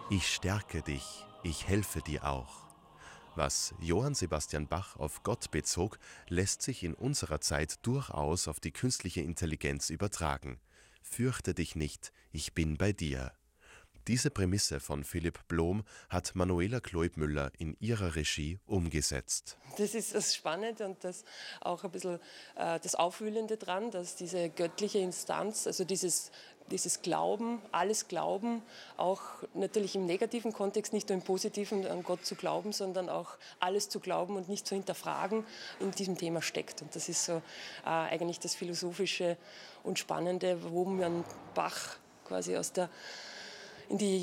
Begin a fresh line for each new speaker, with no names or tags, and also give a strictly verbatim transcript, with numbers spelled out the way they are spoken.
Ich stärke dich, ich helfe dir auch. Was Johann Sebastian Bach auf Gott bezog, lässt sich in unserer Zeit durchaus auf die künstliche Intelligenz übertragen. Fürchte dich nicht, ich bin bei dir. Diese Prämisse von Philipp Blom hat Manuela Kloibmüller in ihrer Regie umgesetzt.
Das ist das Spannende und das auch ein bisschen äh, das Aufwühlende dran, dass diese göttliche Instanz, also dieses, dieses Glauben, alles Glauben, auch natürlich im negativen Kontext, nicht nur im positiven an Gott zu glauben, sondern auch alles zu glauben und nicht zu hinterfragen, in diesem Thema steckt. Und das ist so äh, eigentlich das Philosophische und Spannende, wo man Bach quasi aus der in die